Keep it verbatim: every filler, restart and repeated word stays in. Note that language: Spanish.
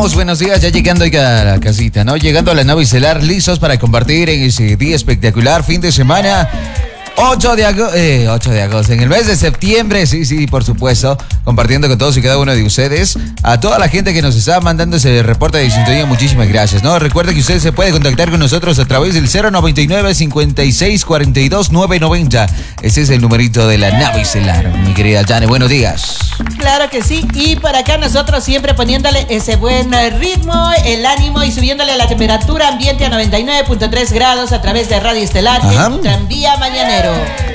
Vamos, buenos días, ya llegando ya a la casita, ¿no? Llegando a la nave estelar, listos para compartir en ese día espectacular, fin de semana. ocho de agosto, eh, ocho de agosto, en el mes de septiembre, sí, sí, por supuesto, compartiendo con todos y cada uno de ustedes, a toda la gente que nos está mandando ese reporte de sintonía, muchísimas gracias, ¿no? Recuerden que usted se puede contactar con nosotros a través del cero noventa y nueve, cincuenta y seis, cuarenta y dos, novecientos noventa. Ese es el numerito de la nave estelar, mi querida Jane, buenos días. Claro que sí, y por acá nosotros siempre poniéndole ese buen ritmo, el ánimo y subiéndole la temperatura ambiente a noventa y nueve punto tres grados a través de Radio Estelar, el tranvía mañanero.